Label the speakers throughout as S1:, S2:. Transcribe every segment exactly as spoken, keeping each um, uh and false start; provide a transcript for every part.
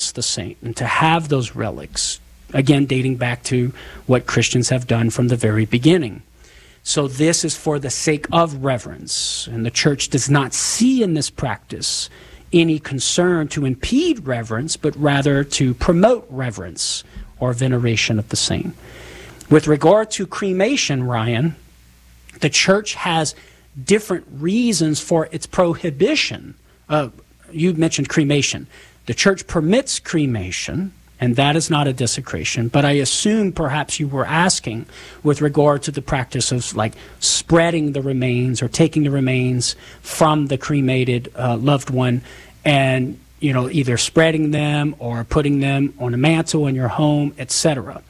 S1: reverence the saint and to have those relics, again, dating back to what Christians have done from the very beginning. So this is for the sake of reverence, and the church does not see in this practice any concern to impede reverence, but rather to promote reverence or veneration of the saint. With regard to cremation, Ryan, the church has different reasons for its prohibition. Uh, you mentioned cremation. The church permits cremation, and that is not a desecration, but I assume perhaps you were asking with regard to the practice of like spreading the remains or taking the remains from the cremated uh, loved one and, you know, either spreading them or putting them on a mantle in your home, et cetera.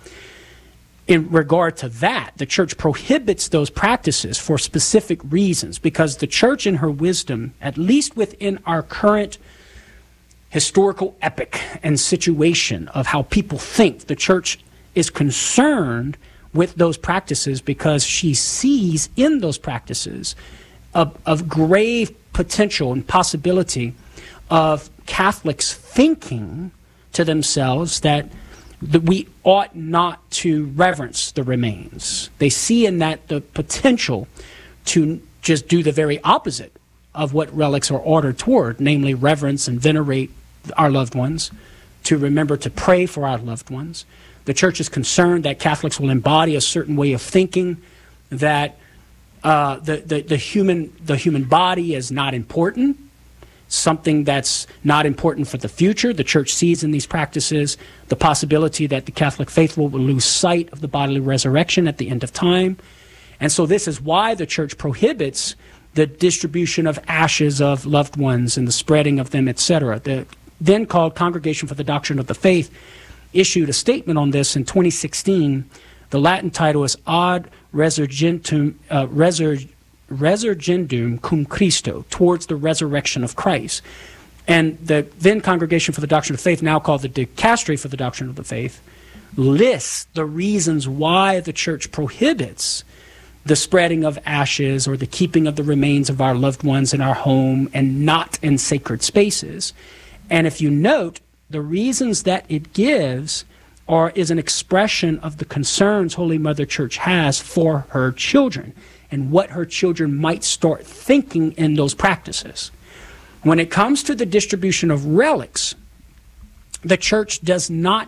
S1: In regard to that, the church prohibits those practices for specific reasons, because the church in her wisdom, at least within our current historical epoch and situation of how people think, the church is concerned with those practices because she sees in those practices of, of grave potential and possibility of Catholics thinking to themselves that, that we ought not to reverence the remains. They see in that the potential to just do the very opposite of what relics are ordered toward, namely reverence and venerate our loved ones, to remember to pray for our loved ones. The church is concerned that Catholics will embody a certain way of thinking, that uh, the, the, the, human, the human body is not important, something that's not important for the future. The church sees in these practices the possibility that the Catholic faithful will lose sight of the bodily resurrection at the end of time. And so this is why the church prohibits the distribution of ashes of loved ones and the spreading of them, et cetera. The then called Congregation for the Doctrine of the Faith issued a statement on this in twenty sixteen. The Latin title is Ad Resurgentum, uh, Resur, Resurgendum cum Christo, towards the resurrection of Christ. And the then Congregation for the Doctrine of the Faith, now called the Dicastery for the Doctrine of the Faith, lists the reasons why the church prohibits the spreading of ashes or the keeping of the remains of our loved ones in our home and not in sacred spaces. And if you note, the reasons that it gives are is an expression of the concerns Holy Mother Church has for her children and what her children might start thinking in those practices. When it comes to the distribution of relics, the church does not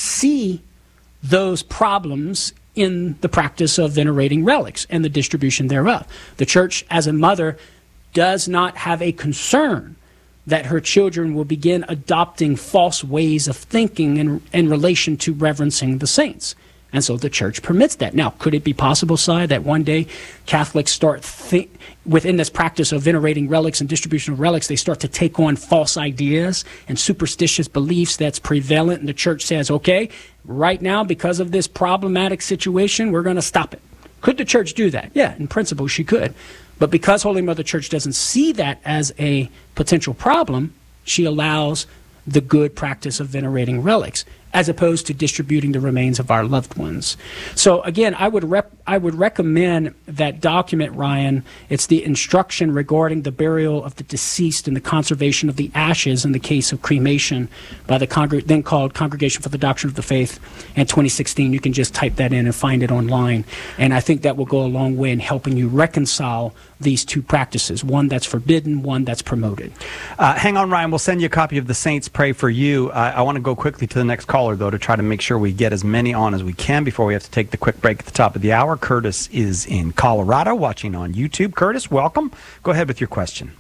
S1: see those problems in the practice of venerating relics and the distribution thereof. The church, as a mother, does not have a concern that her children will begin adopting false ways of thinking in, in relation to reverencing the saints. And so the church permits that. Now, could it be possible, Si, that one day Catholics start, think, within this practice of venerating relics and distribution of relics, they start to take on false ideas and superstitious beliefs that's prevalent, and the church says, okay, right now, because of this problematic situation, we're going to stop it. Could the church do that? Yeah, in principle, she could. But because Holy Mother Church doesn't see that as a potential problem, she allows the good practice of venerating relics, as opposed to distributing the remains of our loved ones. So again, I would rep I would recommend that document, Ryan. It's the instruction regarding the burial of the deceased and the conservation of the ashes in the case of cremation by the congr then called Congregation for the Doctrine of the Faith in twenty sixteen. You can just type that in and find it online. And I think that will go a long way in helping you reconcile these two practices, one that's forbidden, one that's promoted.
S2: Uh, hang on, Ryan. We'll send you a copy of The Saints Pray for You. Uh, I want to go quickly to the next caller, though, to try to make sure we get as many on as we can before we have to take the quick break at the top of the hour. Curtis is in Colorado watching on YouTube. Curtis, welcome. Go ahead with your question.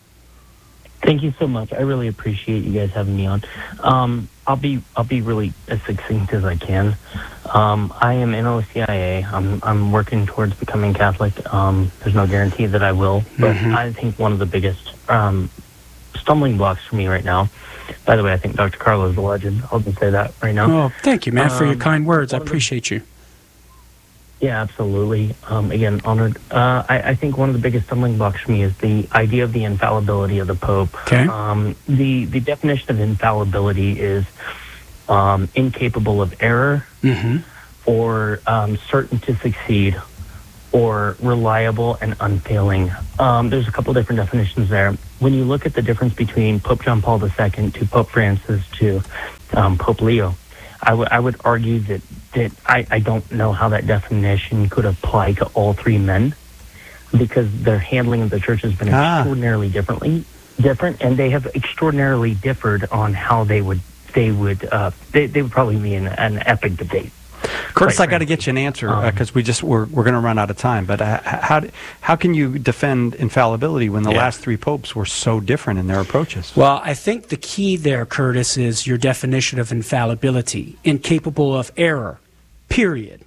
S3: Thank you so much. I really appreciate you guys having me on. Um, I'll be I'll be really as succinct as I can. Um, I am in O C I A. I'm I'm working towards becoming Catholic. Um, there's no guarantee that I will, but mm-hmm. I think one of the biggest um, stumbling blocks for me right now. By the way, I think Doctor Carlo is a legend. I'll just say that right now.
S1: Oh, thank you, man, um, for your kind words. I appreciate
S3: the,
S1: you.
S3: Yeah, absolutely. Um, again, honored. Uh, I, I think one of the biggest stumbling blocks for me is the idea of the infallibility of the Pope.
S1: Okay.
S3: Um, the, the definition of infallibility is um, incapable of error,
S1: mm-hmm.
S3: or um, certain to succeed, or reliable and unfailing. Um, there's a couple different definitions there. When you look at the difference between Pope John Paul the Second to Pope Francis to um, Pope Leo. I, w- I would argue that, that I, I don't know how that definition could apply to all three men, because their handling of the church has been
S2: ah.
S3: extraordinarily differently different, and they have extraordinarily differed on how they would they would uh, they, they would probably be in an epic debate.
S2: Curtis, I got to get you an answer because um, uh, we just we're we're going to run out of time. But uh, how how can you defend infallibility when the yeah. last three popes were so different in their approaches?
S1: Well, I think the key there, Curtis, is your definition of infallibility: incapable of error. Period.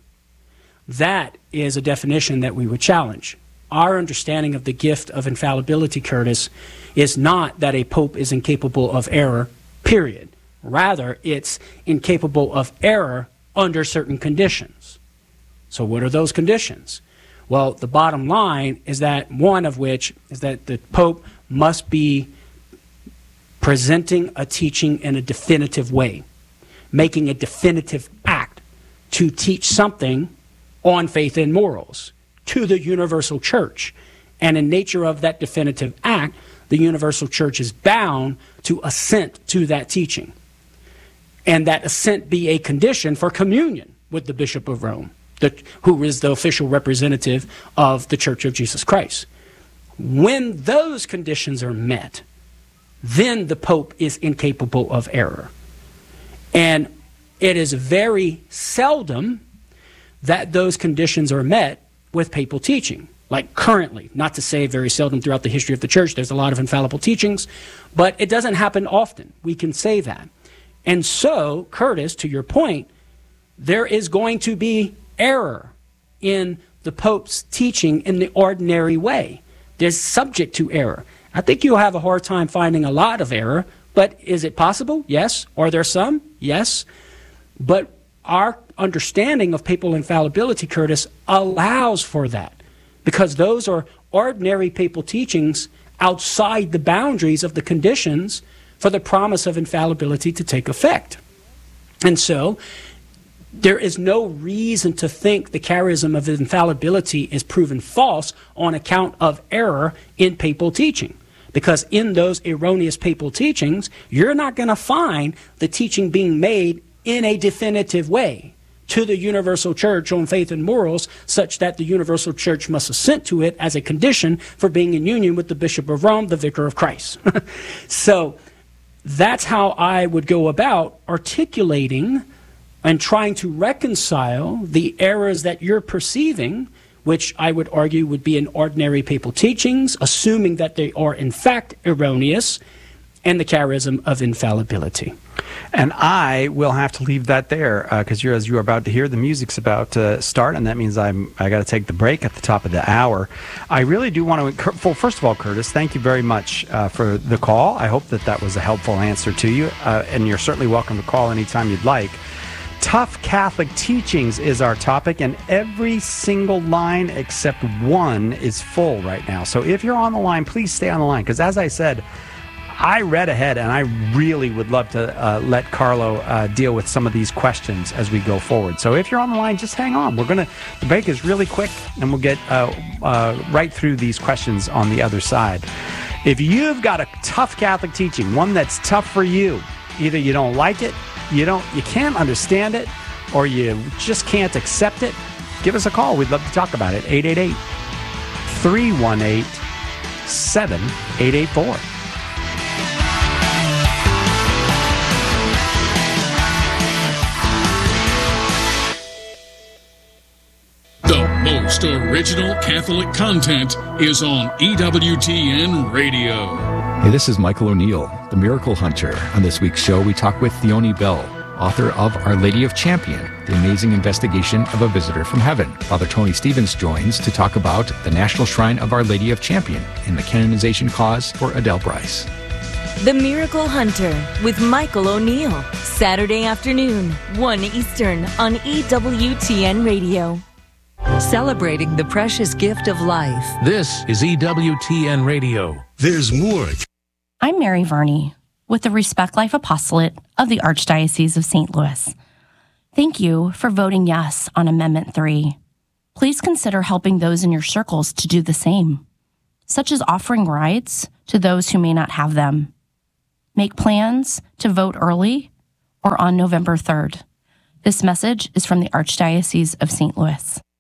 S1: That is a definition that we would challenge. Our understanding of the gift of infallibility, Curtis, is not that a pope is incapable of error. Period. Rather, it's incapable of error under certain conditions. So what are those conditions? Well, the bottom line is that one of which is that the Pope must be presenting a teaching in a definitive way, making a definitive act to teach something on faith and morals to the universal church. And in nature of that definitive act, the universal church is bound to assent to that teaching. And that assent be a condition for communion with the Bishop of Rome, the, who is the official representative of the Church of Jesus Christ. When those conditions are met, then the Pope is incapable of error. And it is very seldom that those conditions are met with papal teaching. Like currently, not to say very seldom throughout the history of the Church, there's a lot of infallible teachings, but it doesn't happen often. We can say that. And so, Curtis, to your point, there is going to be error in the Pope's teaching in the ordinary way. There's subject to error. I think you'll have a hard time finding a lot of error, but is it possible? Yes. Are there some? Yes. But our understanding of papal infallibility, Curtis, allows for that, because those are ordinary papal teachings outside the boundaries of the conditions for the promise of infallibility to take effect. And so there is no reason to think the charism of infallibility is proven false on account of error in papal teaching. Because in those erroneous papal teachings, you're not going to find the teaching being made in a definitive way to the universal church on faith and morals, such that the universal church must assent to it as a condition for being in union with the Bishop of Rome, the Vicar of Christ. So that's how I would go about articulating and trying to reconcile the errors that you're perceiving, which I would argue would be in ordinary papal teachings, assuming that they are in fact erroneous, and the charism of infallibility.
S2: And I will have to leave that there because uh, you're as you're about to hear, the music's about to start, and that means I'm I got to take the break at the top of the hour. I really do want to. Well, first of all, Curtis, thank you very much uh, for the call. I hope that that was a helpful answer to you, uh, and you're certainly welcome to call anytime you'd like. Tough Catholic teachings is our topic, and every single line except one is full right now. So if you're on the line, please stay on the line, because as I said, I read ahead, and I really would love to uh, let Carlo uh, deal with some of these questions as we go forward. So if you're on the line, just hang on. We're gonna the break is really quick, and we'll get uh, uh, right through these questions on the other side. If you've got a tough Catholic teaching, one that's tough for you, either you don't like it, you don't, you can't understand it, or you just can't accept it, give us a call. We'd love to talk about it. eight eight eight, three one eight, seven eight eight four.
S4: The most original Catholic content is on E W T N Radio.
S5: Hey, this is Michael O'Neill, the Miracle Hunter. On this week's show, we talk with Theoni Bell, author of Our Lady of Champion, the amazing investigation of a visitor from heaven. Father Tony Stevens joins to talk about the National Shrine of Our Lady of Champion and the canonization cause for Adele Bryce.
S6: The Miracle Hunter with Michael O'Neill, Saturday afternoon, one Eastern on E W T N Radio.
S7: Celebrating the precious gift of life.
S8: This is E W T N Radio. There's more.
S9: I'm Mary Verney with the Respect Life Apostolate of the Archdiocese of Saint Louis. Thank you for voting yes on Amendment three. Please consider helping those in your circles to do the same, such as offering rides to those who may not have them. Make plans to vote early or on November third. This message is from the Archdiocese of Saint Louis.